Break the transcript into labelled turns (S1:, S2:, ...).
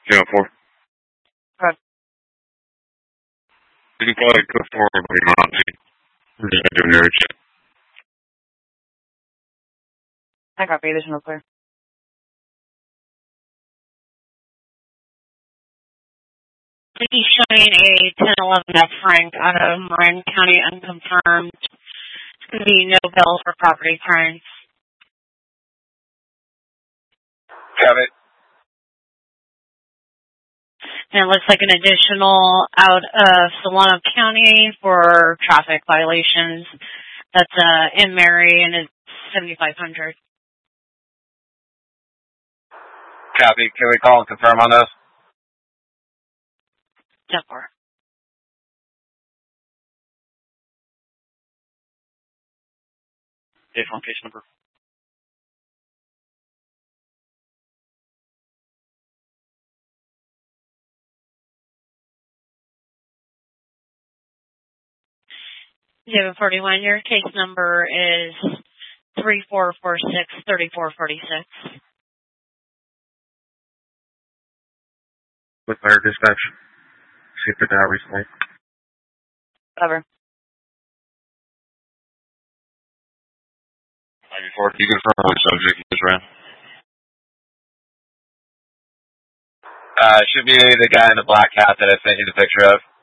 S1: Yeah, 4.
S2: Okay.
S1: You can probably go forward, but you're not we're just doing your shit.
S2: I copy. There's no clear.
S3: He's showing a 1011 Frank out of Marin County unconfirmed. It's going to be no bill for property crimes.
S4: Got it.
S3: And it looks like an additional out of Solano County for traffic violations. That's in Mary, and it's $7,500.
S4: Copy. Can we call and confirm on this?
S3: 10-4.
S5: Phone case number.
S3: David 41, your case number is 3446-3446.
S1: With fire dispatch. See if they're out recently.
S2: Whatever.
S1: 94. You confirm which subject you just ran?
S4: Should be the guy in the black hat that I sent you the picture of.